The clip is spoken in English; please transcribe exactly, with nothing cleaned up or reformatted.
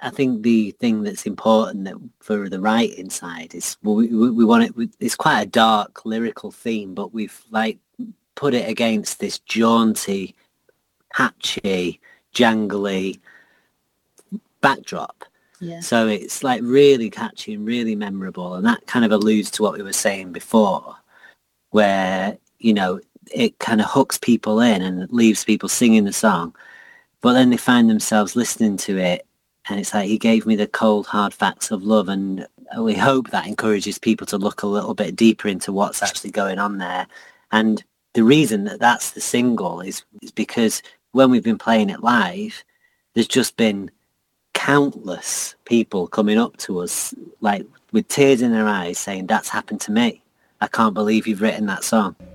I think the thing that's important that for the writing side is well, we, we, we want it. We, it's quite a dark lyrical theme, but we've like put it against this jaunty, catchy, jangly backdrop. Yeah. So it's like really catchy and really memorable, and that kind of alludes to what we were saying before, where you know it kind of hooks people in and leaves people singing the song, but then they find themselves listening to it. And it's like, he gave me the cold, hard facts of love. And we hope that encourages people to look a little bit deeper into what's actually going on there. And the reason that that's the single is, is because when we've been playing it live, there's just been countless people coming up to us, like with tears in their eyes, saying, that's happened to me. I can't believe you've written that song.